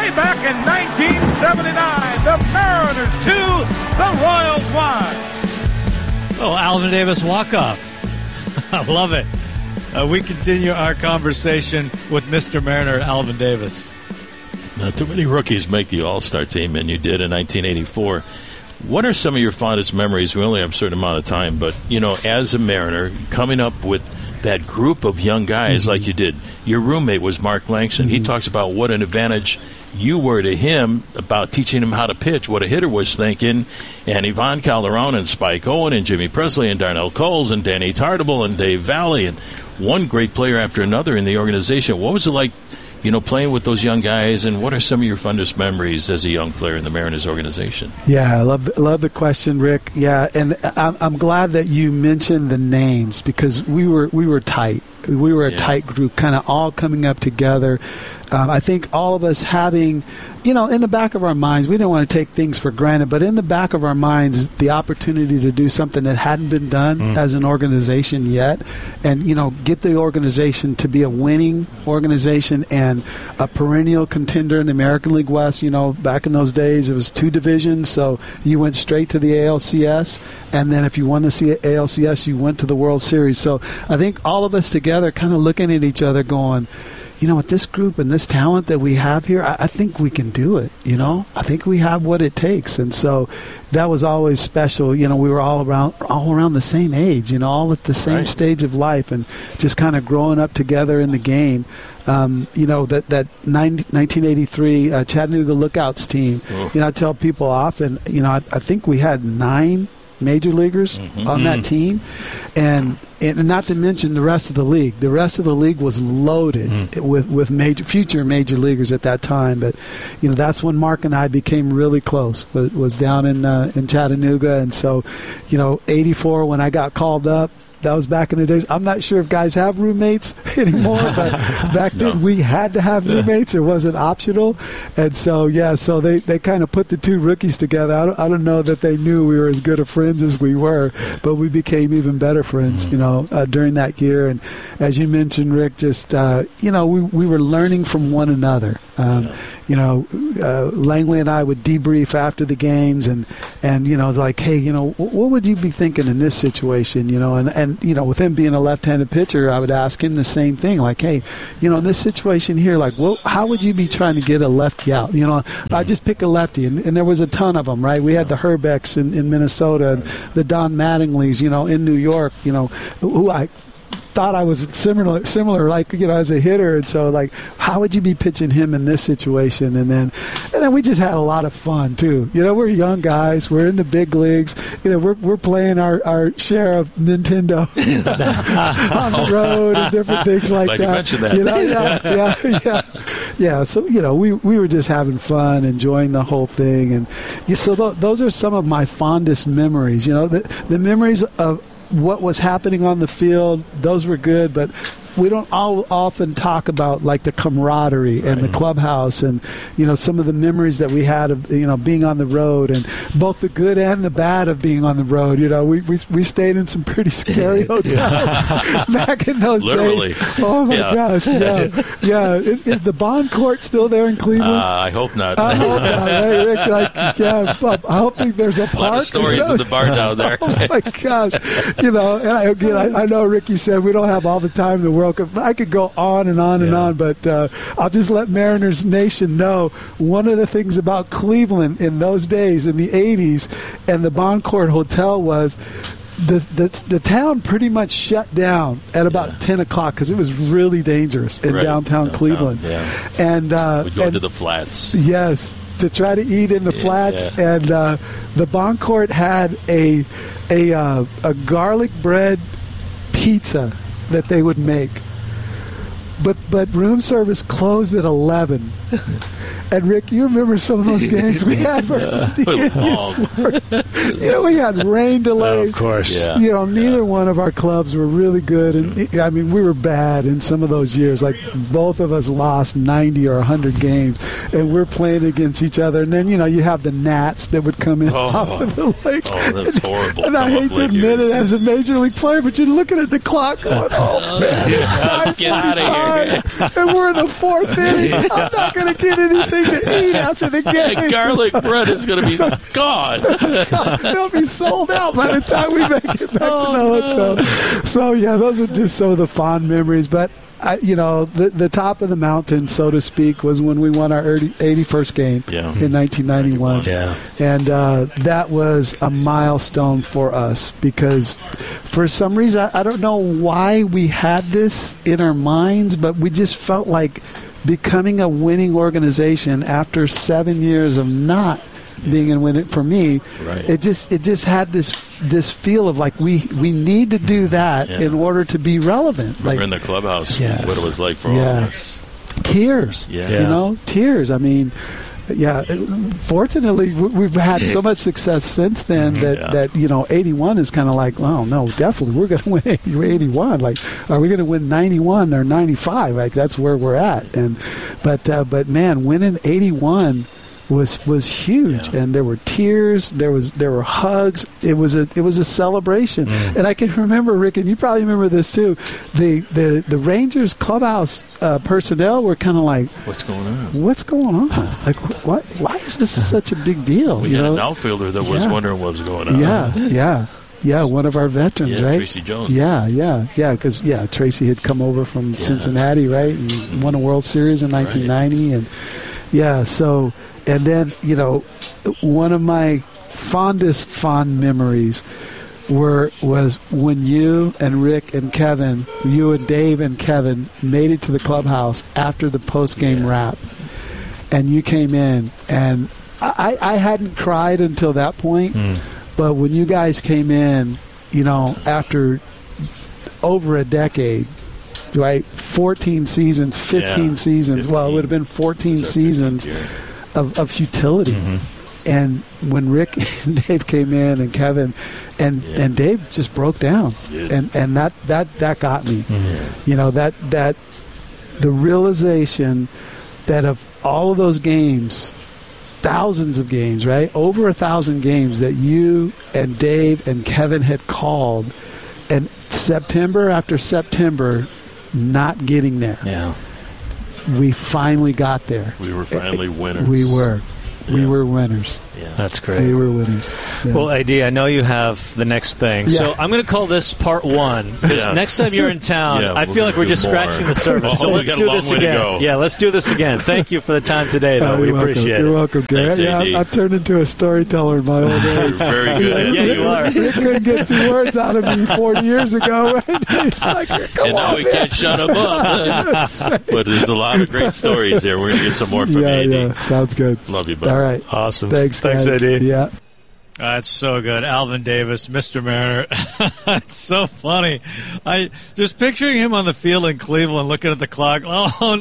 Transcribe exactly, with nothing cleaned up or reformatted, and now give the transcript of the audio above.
way back in nineteen seventy-nine. The Mariners two, the Royals one. Oh, Alvin Davis walk-off. I love it. Uh, we continue our conversation with Mister Mariner, Alvin Davis. Not too many rookies make the All-Star team, and you did in nineteen eighty-four. What are some of your fondest memories? We only have a certain amount of time, but, you know, as a Mariner, coming up with that group of young guys mm-hmm. like you did. Your roommate was Mark Langston. Mm-hmm. He talks about what an advantage you were to him about teaching him how to pitch, what a hitter was thinking. And Ivan Calderon and Spike Owen and Jimmy Presley and Darnell Coles and Danny Tartable and Dave Valley and one great player after another in the organization. What was it like, you know, playing with those young guys, and what are some of your fondest memories as a young player in the Mariners organization? Yeah, I love love the question, Rick. Yeah, and I'm, I'm glad that you mentioned the names because we were we were tight. We were a yeah. tight group, kind of all coming up together. Um, I think all of us having, you know, in the back of our minds, we didn't want to take things for granted, but in the back of our minds, the opportunity to do something that hadn't been done mm. as an organization yet, and, you know, get the organization to be a winning organization and a perennial contender in the American League West. You know, back in those days, it was two divisions, so you went straight to the A L C S, and then if you wanted to see A L C S, you went to the World Series. So I think all of us together kind of looking at each other going, you know, with this group and this talent that we have here, I, I think we can do it, you know. I think we have what it takes. And so that was always special. You know, we were all around all around the same age, you know, all at the same right. stage of life and just kind of growing up together in the game. Um, you know, that, that nineteen eighty-three uh, Chattanooga Lookouts team, oh. you know, I tell people often, you know, I, I think we had nine major leaguers mm-hmm. on that team. And And not to mention the rest of the league. The rest of the league was loaded mm. with with major future major leaguers at that time. But you know, that's when Mark and I became really close. Was, was down in uh, in Chattanooga, and so you know, eighty-four when I got called up. That was back in the days. I'm not sure if guys have roommates anymore, but back no. then we had to have roommates. It wasn't optional. And so, yeah, so they, they kind of put the two rookies together. I don't, I don't know that they knew we were as good of friends as we were, but we became even better friends, mm-hmm. you know, uh, during that year. And as you mentioned, Rick, just, uh, you know, we, we were learning from one another. Um, yeah. You know, uh, Langley and I would debrief after the games and, and, you know, like, hey, you know, what would you be thinking in this situation, you know, and, and, you know, with him being a left-handed pitcher, I would ask him the same thing, like, hey, you know, in this situation here, like, well, how would you be trying to get a lefty out? You know, mm-hmm. I just pick a lefty, and, and there was a ton of them, right? We had the Herbecks in, in Minnesota, and the Don Mattingleys, you know, in New York, you know, who I thought I was similar, similar, like, you know, as a hitter. And so, like, how would you be pitching him in this situation? And then, and then we just had a lot of fun too. You know, we're young guys. We're in the big leagues. You know, we're we're playing our, our share of Nintendo on the road and different things like Glad that. You mentioned that. You know, yeah, yeah, yeah, yeah. So you know, we we were just having fun, enjoying the whole thing, and yeah, so th- those are some of my fondest memories. You know, the the memories of what was happening on the field, those were good, but we don't all often talk about like the camaraderie and right. the clubhouse and, you know, some of the memories that we had of, you know, being on the road and both the good and the bad of being on the road. You know, we we, we stayed in some pretty scary hotels back in those Literally. days. Oh my yeah. gosh, yeah, yeah. Is, is the Bond Court still there in Cleveland? Uh, I hope not. I hope not. Hey, Rick, like, yeah, I hope there's a park. A lot of stories in the bar down there. Oh my gosh, you know. And I, again, I, I know Ricky said we don't have all the time in the world. I could go on and on and yeah. on, but uh, I'll just let Mariners Nation know one of the things about Cleveland in those days, in the eighties, and the Bond Court Hotel was the, the the town pretty much shut down at about yeah. ten o'clock because it was really dangerous in right. downtown, downtown Cleveland. Yeah. And uh, we'd go and, to the flats. Yes, to try to eat in the yeah, flats. Yeah. And uh, the Bond Court had a a uh, a garlic bread pizza that they would make. But but room service closed at eleven. And, Rick, you remember some of those games we had versus the Indians? You know, we had rain delays. Oh, of course. Yeah. You know, neither yeah. one of our clubs were really good. And, I mean, we were bad in some of those years. Like, both of us lost ninety or one hundred games, and we're playing against each other. And then, you know, you have the gnats that would come in oh. off of the lake. Oh, that's horrible. And I hate to admit it as a major league player, but you're looking at the clock going, oh, man. Let's get out of here. one, and we're in the fourth inning. I'm not going to get anything to eat after the game. That garlic bread is going to be gone. It'll be sold out by the time we make it back Oh, to the hotel. So, yeah, those are just some of the fond memories. But, I, you know, the, the top of the mountain, so to speak, was when we won our eighty-first game Yeah. in nineteen ninety-one. Yeah. And uh, that was a milestone for us because for some reason, I, I don't know why we had this in our minds, but we just felt like becoming a winning organization after seven years of not being in winning for me. Right. It just it just had this this feel of like we, we need to do that Yeah. in order to be relevant. Remember Like in the clubhouse Yes. what it was like for all Yeah. of us. tears. Yeah. You Yeah. know, tears. I mean, yeah. Fortunately, w- we've had so much success since then that, Yeah. that you know, eighty-one is kind of like, oh no, definitely we're going to win eighty-one. Like, are we going to win ninety-one or ninety-five? Like, that's where we're at. And but uh, but man, winning eighty-one was was huge, Yeah. and there were tears, there was there were hugs. It was a it was a celebration, Mm. and I can remember, Rick, and you probably remember this too. The the the Rangers clubhouse uh, personnel were kind of like, What's going on? what's going on? Like, what? Why is this such a big deal? We you had know? an outfielder that was Yeah. wondering what was going on. Yeah, yeah, yeah. One of our veterans, Yeah, right? Tracy Jones. Yeah, yeah, yeah. Because yeah, Tracy had come over from Yeah. Cincinnati, right, and won a World Series in nineteen ninety, and yeah. So, and then you know, one of my fondest fond memories were was when you and Rick and Kevin, you and Dave and Kevin made it to the clubhouse after the post game Yeah. wrap, and you came in, and I, I hadn't cried until that point. Mm. But when you guys came in, you know, after over a decade, right, fourteen seasons, fifteen Yeah, seasons, well, it would have been fourteen It's our fifteenth seasons year. of, of futility. Mhm. And when Rick and Dave came in, and Kevin, and, Yeah. and Dave just broke down, Did. and and that, that, that got me. Mhm. You know, that that the realization that of all of those games, thousands of games, right? Over a thousand games that you and Dave and Kevin had called, and September after September not getting there. Yeah. We finally got there. We were finally winners. We were. We Yeah. were winners. Yeah. That's great. We were winners. Yeah. Well, A D, I know you have the next thing, so Yeah. I'm going to call this part one. Because Yes. next time you're in town, Yeah, I we're feel like gonna we're do just more. scratching the surface. Oh, so we let's got a do long this way to again. go. Yeah, let's do this again. Thank you for the time today, though. Oh, we you're welcome. appreciate You're it. welcome, Garrett. Thanks, Yeah, A D. I, I turned into a storyteller in my old age. Very good. Yeah, you are. Rick couldn't get two words out of me forty years ago. Right? He's like, come And now on, we man. can't shut him up. But there's a lot of great stories there. We're going to get some more from Yeah, A D. yeah. Sounds good. Love you, bud. All right. Awesome. Thanks, Thanks, guys. A D. Yeah. That's so good. Alvin Davis, Mister Mariner. It's so funny. I just picturing him on the field in Cleveland looking at the clock. Oh,